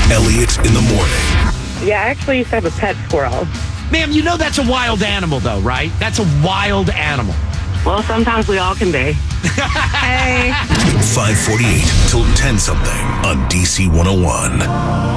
Elliot in the morning. Yeah, I actually used to have a pet squirrel. Ma'am, you know that's a wild animal, though, right? That's a wild animal. Well, sometimes we all can be. Hey. 548 till 10 something on DC 101.